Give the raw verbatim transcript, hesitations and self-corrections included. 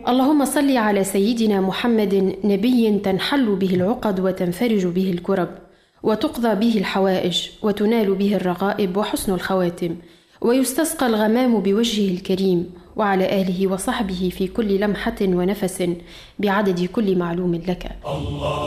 اللهم صل على سيدنا محمد، نبي تنحل به العقد وتنفرج به الكرب وتقضى به الحوائج وتنال به الرغائب وحسن الخواتم، ويستسقى الغمام بوجهه الكريم، وعلى آله وصحبه في كل لمحة ونفس بعدد كل معلوم لك. الله